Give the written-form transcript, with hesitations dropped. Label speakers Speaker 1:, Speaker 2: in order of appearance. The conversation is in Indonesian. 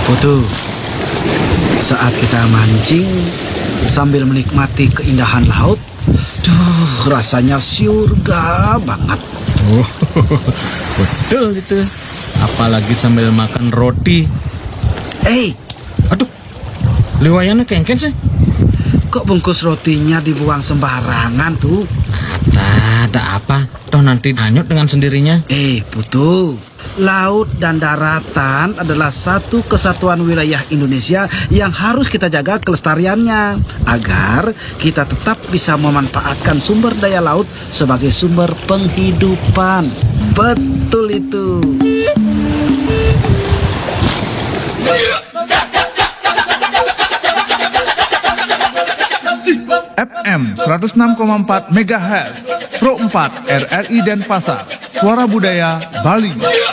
Speaker 1: Putu, saat kita mancing sambil menikmati keindahan laut, rasanya surga banget.
Speaker 2: Oh, betul itu. Apalagi sambil makan roti. Aduh, liwayannya kengken sih.
Speaker 1: Kok bungkus rotinya dibuang sembarangan tuh?
Speaker 2: Ada apa? Toh nanti hanyut dengan sendirinya.
Speaker 1: Putu, laut dan daratan adalah satu kesatuan wilayah Indonesia yang harus kita jaga kelestariannya agar kita tetap bisa memanfaatkan sumber daya laut sebagai sumber penghidupan. Betul itu.
Speaker 3: FM 106,4 MHz Pro 4 RRI Denpasar. Suara Budaya Bali.